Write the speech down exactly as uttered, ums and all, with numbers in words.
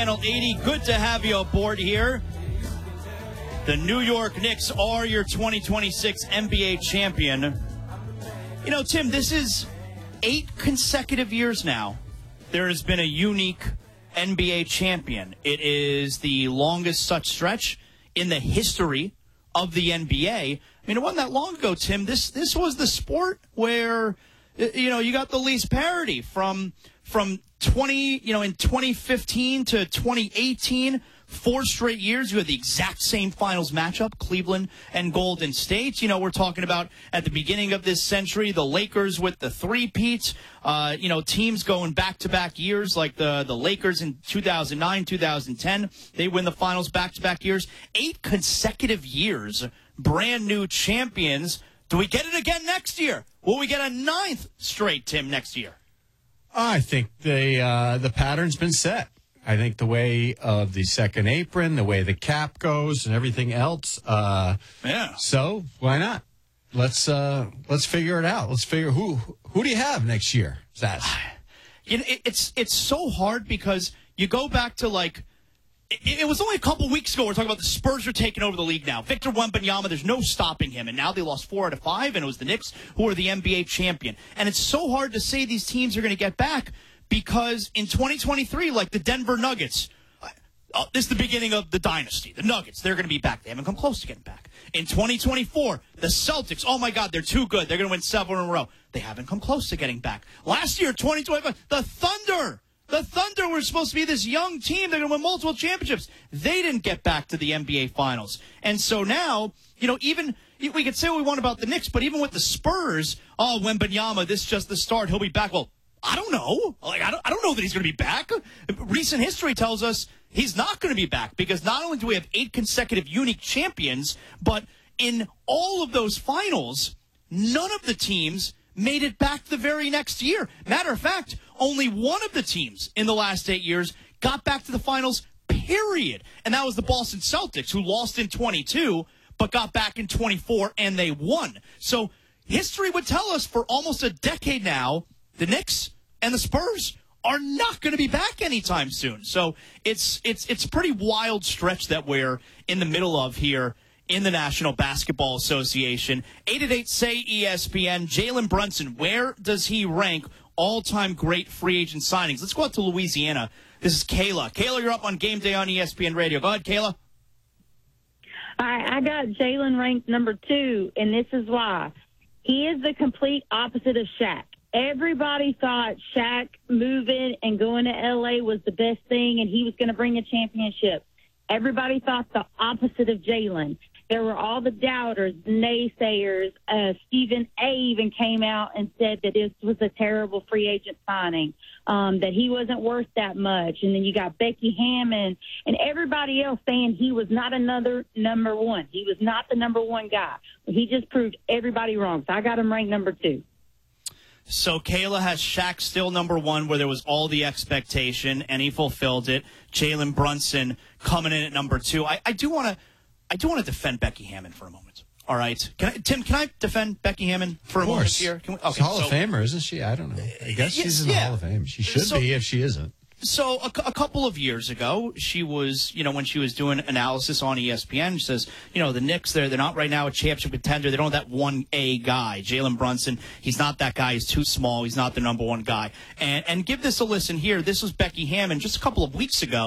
Channel eighty. Good to have you aboard here. The New York Knicks are your twenty twenty-six N B A champion. You know, Tim, this is eight consecutive years now. There has been a unique N B A champion. It is the longest such stretch in the history of the N B A. I mean, it wasn't that long ago, Tim. This this was the sport where, you know, you got the least parity from from twenty, you know, in twenty fifteen to twenty eighteen. Four straight years, you had the exact same finals matchup, Cleveland and Golden State. You know, we're talking about at the beginning of this century, the Lakers with the three-peats. Uh, you know, teams going back-to-back years like the, the Lakers in two thousand nine, two thousand ten. They win the finals back-to-back years. Eight consecutive years, brand-new champions. Do we get it again next year? Will we get a ninth straight, Tim, next year? I think the uh, the pattern's been set. I think the way of the second apron, the way the cap goes, and everything else. Uh, yeah. So why not? Let's uh, let's figure it out. Let's figure who who do you have next year, Zaz? You know, it, it's it's so hard because you go back to like it, it was only a couple weeks ago. We're talking about the Spurs are taking over the league now. Victor Wembanyama, there's no stopping him, and now they lost four out of five, and it was the Knicks who are the N B A champion. And it's so hard to say these teams are going to get back. Because in twenty twenty-three, like the Denver Nuggets, uh, this is the beginning of the dynasty. The Nuggets, they're going to be back. They haven't come close to getting back. In twenty twenty-four, the Celtics, oh, my God, they're too good. They're going to win seven in a row. They haven't come close to getting back. Last year, twenty twenty-five, the Thunder. The Thunder were supposed to be this young team. They're going to win multiple championships. They didn't get back to the N B A Finals. And so now, you know, even we could say what we want about the Knicks, but even with the Spurs, oh, Wembanyama, this is just the start. He'll be back. Well, I don't know. Like I don't, I don't know that he's going to be back. Recent history tells us he's not going to be back because not only do we have eight consecutive unique champions, but in all of those finals, none of the teams made it back the very next year. Matter of fact, only one of the teams in the last eight years got back to the finals, period. And that was the Boston Celtics, who lost in twenty-two, but got back in twenty-four, and they won. So history would tell us for almost a decade now, the Knicks and the Spurs are not going to be back anytime soon. So it's it's it's a pretty wild stretch that we're in the middle of here in the National Basketball Association. eight eight eight, S A Y, E S P N. Jalen Brunson, where does he rank all-time great free agent signings? Let's go out to Louisiana. This is Kayla. Kayla, you're up on Game Day on E S P N Radio. Go ahead, Kayla. I, I got Jalen ranked number two, and this is why. He is the complete opposite of Shaq. Everybody thought Shaq moving and going to L A was the best thing, and he was going to bring a championship. Everybody thought the opposite of Jalen. There were all the doubters, the naysayers. Uh, Stephen A. even came out and said that this was a terrible free agent signing, um, that he wasn't worth that much. And then you got Becky Hammond and everybody else saying he was not another number one. He was not the number one guy. He just proved everybody wrong. So I got him ranked number two. So Kayla has Shaq still number one, where there was all the expectation, and he fulfilled it. Jalen Brunson coming in at number two. I, I do want to, I do want to defend Becky Hammond for a moment. All right, can I, Tim? Can I defend Becky Hammond for a moment here? Can we, okay, she's a Hall so, of Famer, isn't she? I don't know. I guess yes, she's in yeah. the Hall of Fame. She should so, be if she isn't. So a, a couple of years ago, she was, you know, when she was doing analysis on E S P N, she says, you know, the Knicks, they're, they're not right now a championship contender. They don't have that one A guy, Jalen Brunson. He's not that guy. He's too small. He's not the number one guy. And, and give this a listen here. This was Becky Hammond just a couple of weeks ago.